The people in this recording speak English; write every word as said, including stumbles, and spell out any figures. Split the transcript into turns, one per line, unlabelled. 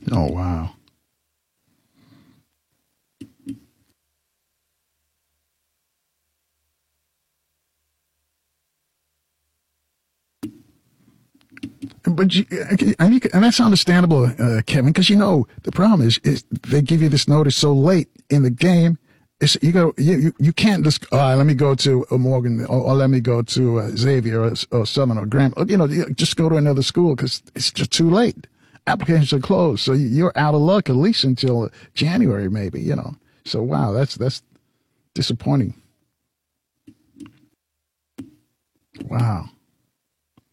Oh, wow. But you, and, you, and that's understandable, uh, Kevin, because you know the problem is, is they give you this notice so late in the game. It's, you go, you, you, you can't just, all right, let me go to a Morgan or, or let me go to uh, Xavier or, or Southern or Graham. You know, just go to another school because it's just too late. Applications are closed, so you're out of luck at least until January, maybe. You know, so wow, that's that's disappointing. Wow.